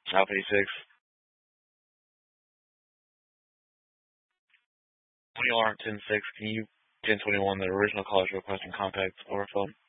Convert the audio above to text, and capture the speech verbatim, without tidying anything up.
Alpha eighty-six. twenty-one ten six, can you ten twenty-one, the original call is requesting contact over phone?